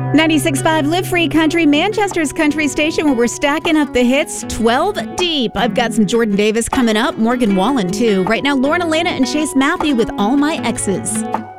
96.5 Live Free Country, Manchester's country station where we're stacking up the hits 12 deep. I've got some Jordan Davis coming up, Morgan Wallen too. Right now, Lauren Elena and Chase Matthew with All My Exes.